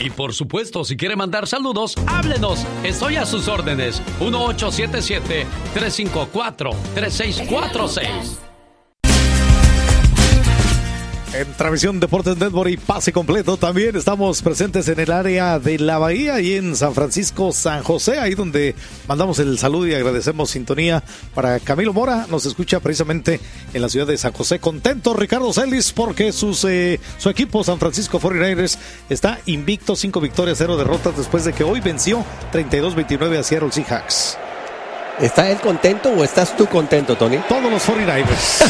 Y por supuesto, si quiere mandar saludos, háblenos. Estoy a sus órdenes. 1877-354-3646. En Transmisión Deportes Network y pase completo también estamos presentes en el área de la Bahía y en San Francisco, San José, ahí donde mandamos el saludo y agradecemos sintonía para Camilo Mora. Nos escucha precisamente en la ciudad de San José. Contento Ricardo Celis porque su equipo San Francisco 49ers está invicto, 5 victorias, 0 derrotas después de que hoy venció 32-29 a Seattle Seahawks. ¿Está él contento o estás tú contento, Tony? Todos los 49ers.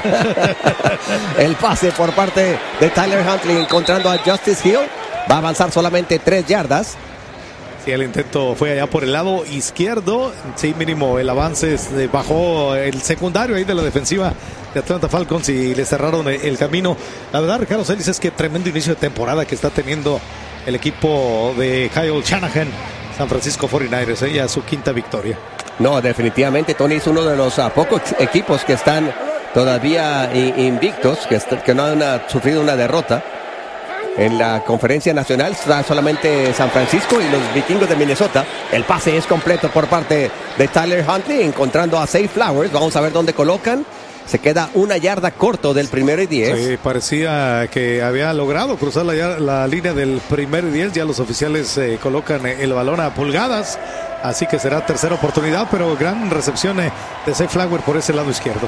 El pase por parte de Tyler Huntley encontrando a Justice Hill. Va a avanzar solamente 3 yardas. Sí, el intento fue allá por el lado izquierdo. Sí, mínimo el avance bajó el secundario ahí de la defensiva de Atlanta Falcons y le cerraron el camino. La verdad, Ricardo Celis, es que tremendo inicio de temporada que está teniendo el equipo de Kyle Shanahan. San Francisco 49ers, ya su 5ª victoria. No, definitivamente Tony es uno de los pocos equipos que están todavía invictos, que no han sufrido una derrota. En la conferencia nacional está solamente San Francisco y los vikingos de Minnesota. El pase es completo por parte de Tyler Huntley, encontrando a Zay Flowers. Vamos a ver dónde colocan. Se queda 1 yarda corto del 1º y 10. Sí, parecía que había logrado cruzar la línea del 1º y 10. Ya los oficiales colocan el balón a pulgadas. Así que será tercera oportunidad, pero gran recepción de Zay Flowers por ese lado izquierdo.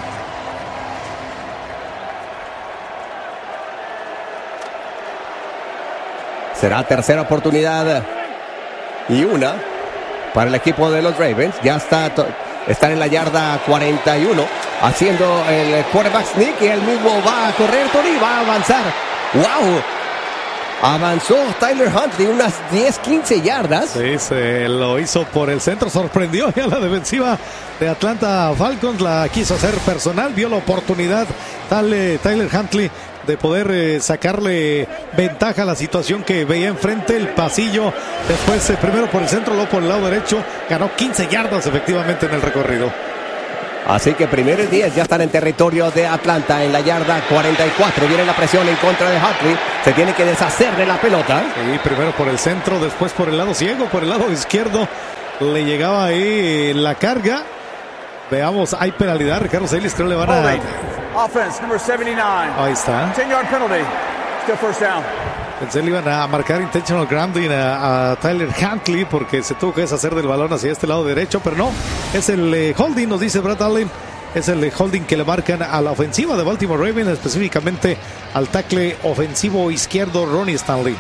Será tercera oportunidad y 1 para el equipo de los Ravens. Ya están en la yarda 41 haciendo el quarterback sneak y él mismo va a correr, Tony, va a avanzar. ¡Wow! Avanzó Tyler Huntley unas 10-15 yardas. Sí, se lo hizo por el centro, sorprendió a la defensiva de Atlanta Falcons, la quiso hacer personal, vio la oportunidad Tyler Huntley de poder sacarle ventaja a la situación que veía enfrente, el pasillo, después primero por el centro, luego por el lado derecho, ganó 15 yardas efectivamente en el recorrido. Así que 1º y 10 ya están en territorio de Atlanta en la yarda 44. Viene la presión en contra de Huntley. Se tiene que deshacer de la pelota. Sí, primero por el centro, después por el lado ciego, por el lado izquierdo. Le llegaba ahí la carga. Veamos, hay penalidad. Ricardo Celis, creo le van a... Offense, number 79. Ahí está. 10-yard penalty. Still first down. Pensé le iban a marcar intentional grounding a Tyler Huntley porque se tuvo que deshacer del balón hacia este lado derecho, pero no, es el holding, nos dice Brad Allen, es el holding que le marcan a la ofensiva de Baltimore Ravens, específicamente al tackle ofensivo izquierdo Ronnie Stanley.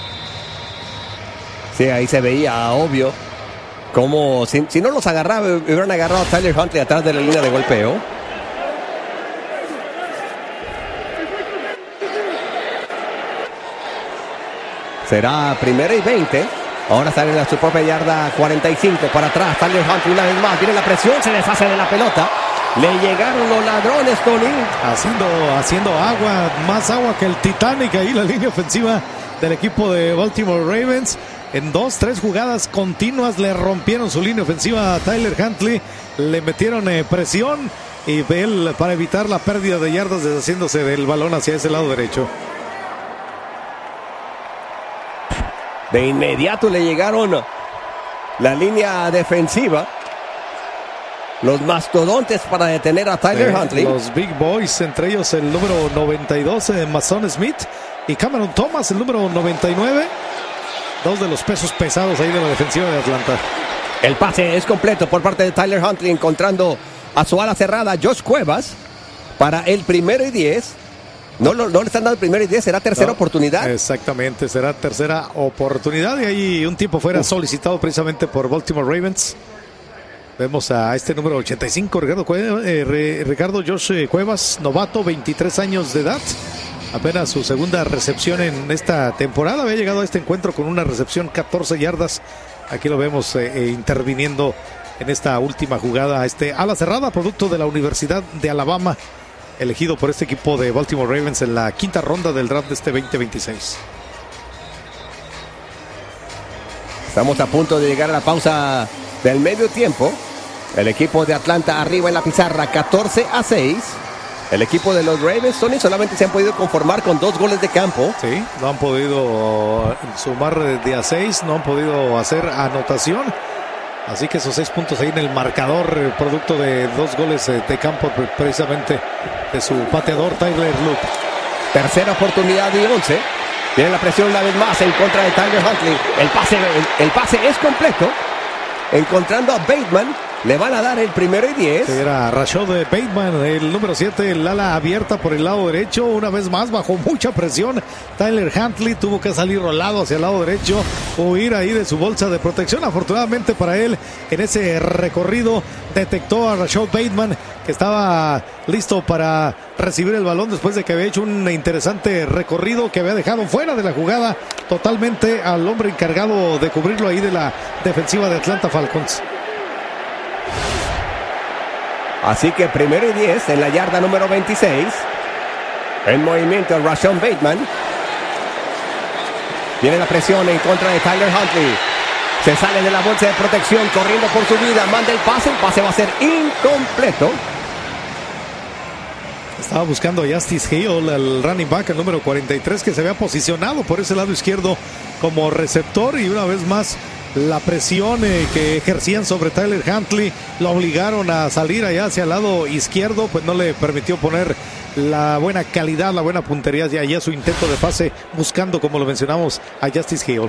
Sí, ahí se veía obvio como si no los agarraba, hubieran agarrado a Tyler Huntley atrás de la línea de golpeo. Será 1º y 20. Ahora sale a su propia yarda 45 para atrás. Tyler Huntley una vez más. Viene la presión, se deshace de la pelota. Le llegaron los ladrones, Tony. Haciendo agua, más agua que el Titanic ahí la línea ofensiva del equipo de Baltimore Ravens. En 2-3 jugadas continuas le rompieron su línea ofensiva a Tyler Huntley. Le metieron presión y Bell para evitar la pérdida de yardas deshaciéndose del balón hacia ese lado derecho. De inmediato le llegaron la línea defensiva. Los mastodontes para detener a Tyler Huntley. Los Big Boys, entre ellos el número 92, Mason Smith, y Cameron Thomas, el número 99. 2 de los pesos pesados ahí de la defensiva de Atlanta. El pase es completo por parte de Tyler Huntley, encontrando a su ala cerrada, Josh Cuevas, para el 1º y 10. No le están dando el 1º y 10, será tercera oportunidad. Exactamente, será tercera oportunidad y ahí un tiempo fuera solicitado precisamente por Baltimore Ravens. Vemos a este número 85, Ricardo Josh Cuevas, novato, 23 años de edad. Apenas su segunda recepción en esta temporada. Había llegado a este encuentro con una recepción 14 yardas. Aquí lo vemos interviniendo en esta última jugada. Ala cerrada, producto de la Universidad de Alabama, elegido por este equipo de Baltimore Ravens en la 5ª ronda del draft de este 2026. Estamos a punto de llegar a la pausa del medio tiempo. El equipo de Atlanta arriba en la pizarra, 14-6. El equipo de los Ravens, Tony, solamente se han podido conformar con 2 goles de campo. Sí, no han podido sumar de a 6, no han podido hacer anotación. Así que esos 6 puntos ahí en el marcador, producto de 2 goles de campo precisamente de su pateador Tyler Loop. Tercera oportunidad y 11. Viene la presión una vez más en contra de Tyler Huntley. El pase es completo. Encontrando a Bateman, le van a dar el 1º y 10. Era Rashad Bateman, el número 7, el ala abierta por el lado derecho. Una vez más, bajo mucha presión, Tyler Huntley tuvo que salir rolado hacia el lado derecho, huir ahí de su bolsa de protección. Afortunadamente para él, en ese recorrido, detectó a Rashad Bateman, que estaba listo para recibir el balón después de que había hecho un interesante recorrido que había dejado fuera de la jugada totalmente al hombre encargado de cubrirlo ahí de la defensiva de Atlanta Falcons. Así que 1º y 10 en la yarda número 26. En movimiento Rashad Bateman. Viene la presión en contra de Tyler Huntley. Se sale de la bolsa de protección, corriendo por su vida. Manda el pase va a ser incompleto. Estaba buscando a Justice Hill, el running back, el número 43, que se había posicionado por ese lado izquierdo como receptor, y una vez más la presión que ejercían sobre Tyler Huntley lo obligaron a salir allá hacia el lado izquierdo, pues no le permitió poner la buena calidad, la buena puntería y allá su intento de pase buscando, como lo mencionamos, a Justice Hill.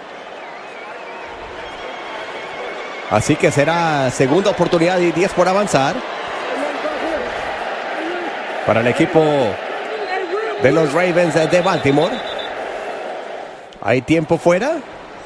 Así que será segunda oportunidad y 10 por avanzar para el equipo de los Ravens de Baltimore. Hay tiempo fuera.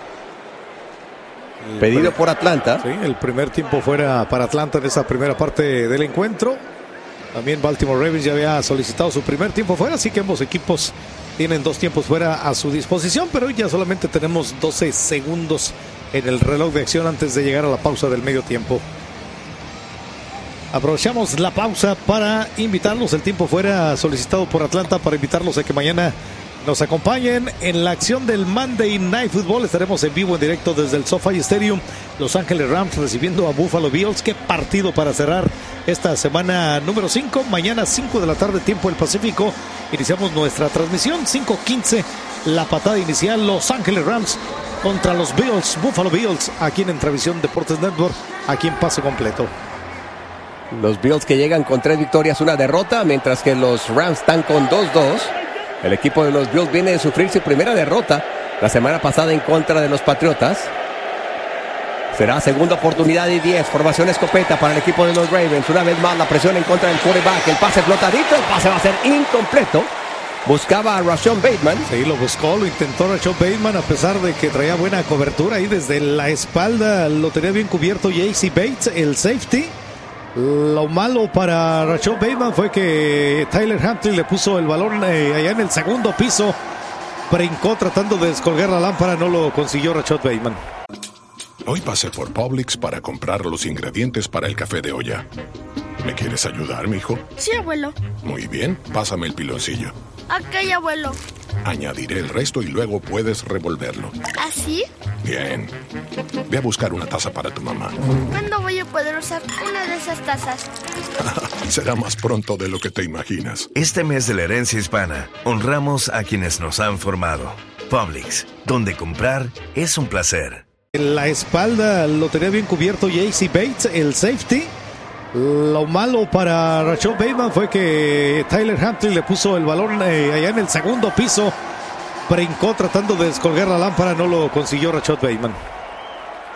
Pedido por Atlanta. Sí, el primer tiempo fuera para Atlanta en esa primera parte del encuentro. También Baltimore Ravens ya había solicitado su primer tiempo fuera, así que ambos equipos tienen 2 tiempos fuera a su disposición, pero hoy ya solamente tenemos 12 segundos en el reloj de acción antes de llegar a la pausa del medio tiempo. Aprovechamos la pausa para invitarlos, el tiempo fuera solicitado por Atlanta, para invitarlos a que mañana nos acompañen en la acción del Monday Night Football. Estaremos en vivo, en directo desde el SoFi Stadium. Los Ángeles Rams recibiendo a Buffalo Bills. Qué partido para cerrar esta semana número 5. Mañana 5 de la tarde, tiempo del Pacífico. Iniciamos nuestra transmisión. 5:15 la patada inicial. Los Ángeles Rams contra los Bills, Buffalo Bills, aquí en Entrevisión Deportes Network, aquí en pase completo. Los Bills que llegan con 3 victorias, 1 derrota, mientras que los Rams están con 2-2. El equipo de los Bills viene de sufrir su primera derrota la semana pasada en contra de los Patriotas. Será segunda oportunidad y 10. Formación escopeta para el equipo de los Ravens. Una vez más la presión en contra del quarterback. El pase flotadito, el pase va a ser incompleto. Buscaba a Rashad Bateman. Sí, lo buscó, lo intentó Rashad Bateman, a pesar de que traía buena cobertura ahí desde la espalda. Lo tenía bien cubierto J.C. Bates, el safety. Lo malo para Rashad Bateman fue que Tyler Huntley le puso el balón allá en el segundo piso. Brincó tratando de descolgar la lámpara, no lo consiguió Rashad Bateman. Hoy pasé por Publix para comprar los ingredientes para el café de olla. ¿Me quieres ayudar, mijo? Sí, abuelo. Muy bien, pásame el piloncillo. Ok, abuelo. Añadiré el resto y luego puedes revolverlo. ¿Así? Bien. Ve a buscar una taza para tu mamá. ¿Cuándo voy a poder usar una de esas tazas? Será más pronto de lo que te imaginas. Este mes de la herencia hispana, honramos a quienes nos han formado. Publix, donde comprar es un placer. En la espalda lo tenía bien cubierto J.C. Bates, el safety. Lo malo para Rashad Bateman fue que Tyler Huntley le puso el balón allá en el segundo piso. Brincó tratando de descolgar la lámpara, no lo consiguió Rashad Bateman.